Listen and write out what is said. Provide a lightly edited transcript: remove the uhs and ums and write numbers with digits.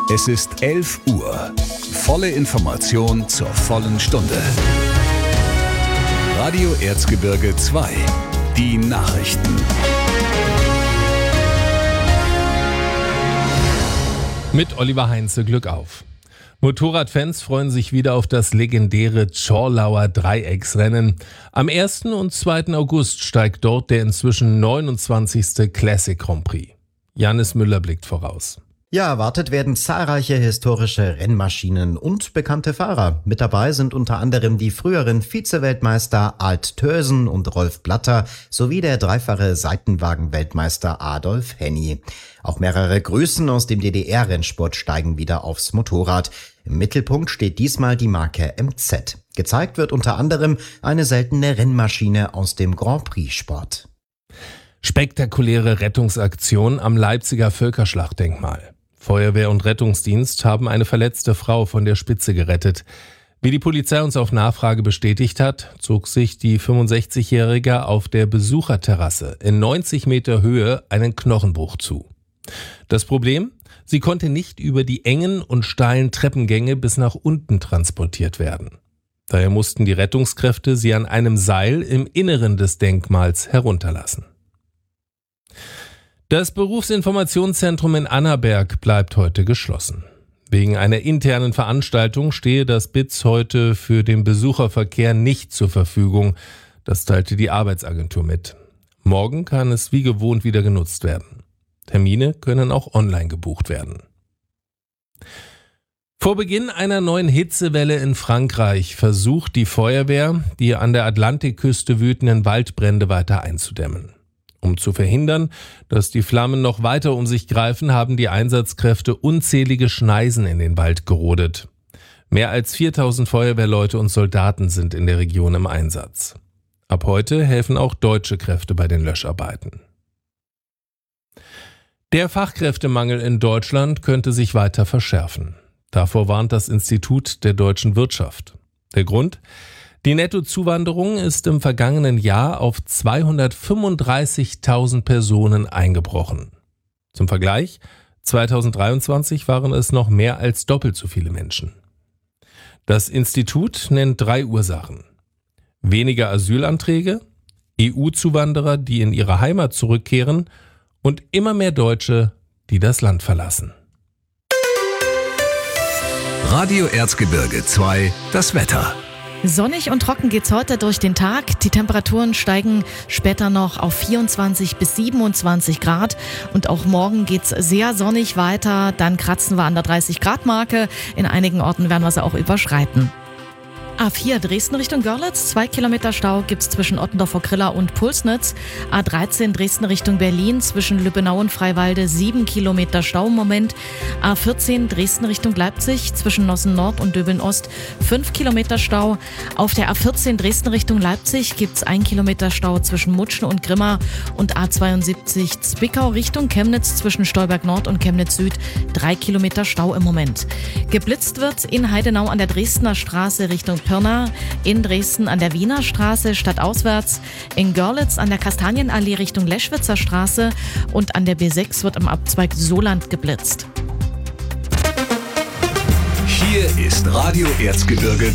Es ist 11 Uhr. Volle Information zur vollen Stunde. Radio Erzgebirge 2. Die Nachrichten. Mit Oliver Heinze, Glück auf. Motorradfans freuen sich wieder auf das legendäre Zschorlauer Dreiecksrennen. Am 1. und 2. August steigt dort der inzwischen 29. Classic Grand Prix. Janis Müller blickt voraus. Ja, erwartet werden zahlreiche historische Rennmaschinen und bekannte Fahrer. Mit dabei sind unter anderem die früheren Vize-Weltmeister Alt Thösen und Rolf Blatter sowie der dreifache Seitenwagen-Weltmeister Adolf Henny. Auch mehrere Größen aus dem DDR-Rennsport steigen wieder aufs Motorrad. Im Mittelpunkt steht diesmal die Marke MZ. Gezeigt wird unter anderem eine seltene Rennmaschine aus dem Grand Prix-Sport. Spektakuläre Rettungsaktion am Leipziger Völkerschlachtdenkmal. Feuerwehr und Rettungsdienst haben eine verletzte Frau von der Spitze gerettet. Wie die Polizei uns auf Nachfrage bestätigt hat, zog sich die 65-Jährige auf der Besucherterrasse in 90 Meter Höhe einen Knochenbruch zu. Das Problem? Sie konnte nicht über die engen und steilen Treppengänge bis nach unten transportiert werden. Daher mussten die Rettungskräfte sie an einem Seil im Inneren des Denkmals herunterlassen. Das Berufsinformationszentrum in Annaberg bleibt heute geschlossen. Wegen einer internen Veranstaltung stehe das BIZ heute für den Besucherverkehr nicht zur Verfügung. Das teilte die Arbeitsagentur mit. Morgen kann es wie gewohnt wieder genutzt werden. Termine können auch online gebucht werden. Vor Beginn einer neuen Hitzewelle in Frankreich versucht die Feuerwehr, die an der Atlantikküste wütenden Waldbrände weiter einzudämmen. Um zu verhindern, dass die Flammen noch weiter um sich greifen, haben die Einsatzkräfte unzählige Schneisen in den Wald gerodet. Mehr als 4000 Feuerwehrleute und Soldaten sind in der Region im Einsatz. Ab heute helfen auch deutsche Kräfte bei den Löscharbeiten. Der Fachkräftemangel in Deutschland könnte sich weiter verschärfen. Davor warnt das Institut der deutschen Wirtschaft. Der Grund? Die Nettozuwanderung ist im vergangenen Jahr auf 235.000 Personen eingebrochen. Zum Vergleich, 2023 waren es noch mehr als doppelt so viele Menschen. Das Institut nennt 3 Ursachen: weniger Asylanträge, EU-Zuwanderer, die in ihre Heimat zurückkehren und immer mehr Deutsche, die das Land verlassen. Radio Erzgebirge 2, das Wetter. Sonnig und trocken geht's heute durch den Tag. Die Temperaturen steigen später noch auf 24 bis 27 Grad. Und auch morgen geht's sehr sonnig weiter. Dann kratzen wir an der 30-Grad-Marke. In einigen Orten werden wir sie auch überschreiten. A4 Dresden Richtung Görlitz, 2 Kilometer Stau gibt's zwischen Ottendorfer Griller und Pulsnitz. A13 Dresden Richtung Berlin, zwischen Lübbenau und Freiwalde 7 Kilometer Stau im Moment. A14 Dresden Richtung Leipzig, zwischen Nossen Nord und Döbeln Ost 5 Kilometer Stau. Auf der A14 Dresden Richtung Leipzig gibt's 1 Kilometer Stau zwischen Mutschen und Grimma. Und A72 Zwickau Richtung Chemnitz, zwischen Stolberg Nord und Chemnitz Süd 3 Kilometer Stau im Moment. Geblitzt wird in Heidenau an der Dresdner Straße Richtung Pirna, in Dresden an der Wiener Straße stadtauswärts, in Görlitz an der Kastanienallee Richtung Leschwitzer Straße und an der B6 wird im Abzweig Soland geblitzt. Hier ist Radio Erzgebirge